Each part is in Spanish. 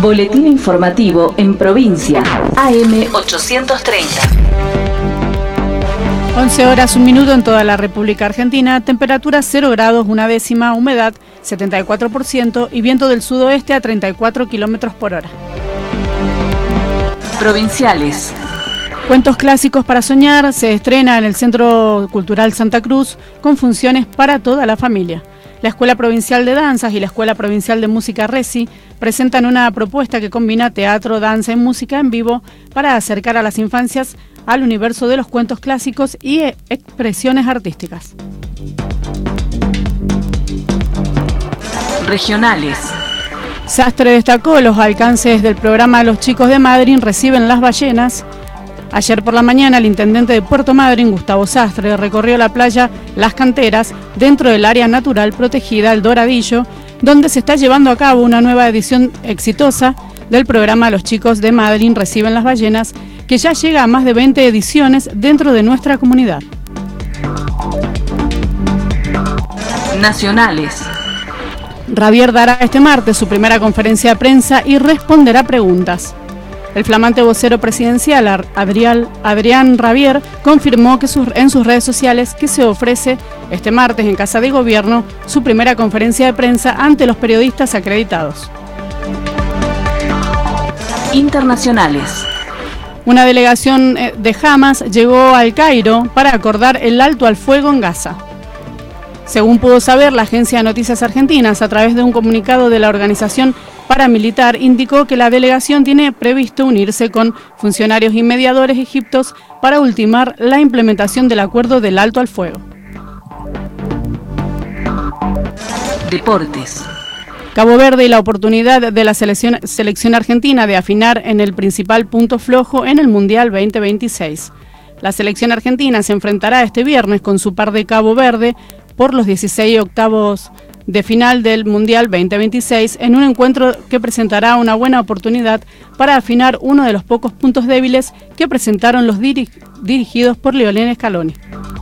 Boletín informativo en provincia. AM 830. 11 horas, 1 minuto en toda la República Argentina. Temperatura 0 grados, 1 décima. Humedad 74% y viento del sudoeste a 34 kilómetros por hora. Provinciales. Cuentos clásicos para soñar se estrena en el Centro Cultural Santa Cruz con funciones para toda la familia. La Escuela Provincial de Danzas y la Escuela Provincial de Música Resi presentan una propuesta que combina teatro, danza y música en vivo para acercar a las infancias al universo de los cuentos clásicos y expresiones artísticas. Regionales. Sastre destacó los alcances del programa Los Chicos de Madryn reciben las ballenas. Ayer por la mañana, el intendente de Puerto Madryn, Gustavo Sastre, recorrió la playa Las Canteras, dentro del área natural protegida El Doradillo, donde se está llevando a cabo una nueva edición exitosa del programa Los Chicos de Madryn reciben las ballenas, que ya llega a más de 20 ediciones dentro de nuestra comunidad. Nacionales. Rabier dará este martes su primera conferencia de prensa y responderá preguntas. El flamante vocero presidencial, Adrián Rabier, confirmó que en sus redes sociales que se ofrece este martes en Casa de Gobierno su primera conferencia de prensa ante los periodistas acreditados. Internacionales. Una delegación de Hamas llegó al Cairo para acordar el alto al fuego en Gaza. Según pudo saber la agencia de noticias argentinas, a través de un comunicado de la organización paramilitar, indicó que la delegación tiene previsto unirse con funcionarios y mediadores egipcios para ultimar la implementación del acuerdo del alto al fuego. Deportes. Cabo Verde y la oportunidad de la selección argentina de afinar en el principal punto flojo en el Mundial 2026. La selección argentina se enfrentará este viernes con su par de Cabo Verde por los 16 octavos de final del Mundial 2026 en un encuentro que presentará una buena oportunidad para afinar uno de los pocos puntos débiles que presentaron los dirigidos por Lionel Scaloni.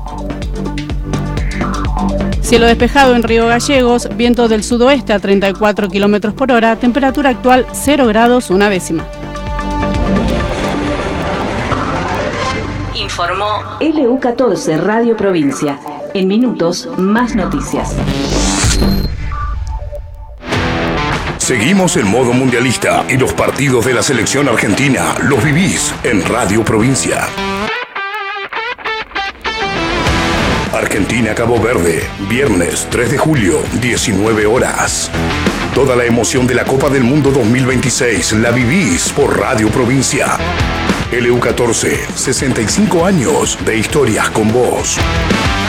Cielo despejado en Río Gallegos, viento del sudoeste a 34 kilómetros por hora, temperatura actual 0 grados, 1 décima. Informó LU14 Radio Provincia. En minutos, más noticias. Seguimos en modo mundialista y los partidos de la selección argentina los vivís en Radio Provincia. Argentina-Cabo Verde, viernes 3 de julio, 19 horas. Toda la emoción de la Copa del Mundo 2026 la vivís por Radio Provincia. LU14, 65 años de historias con vos.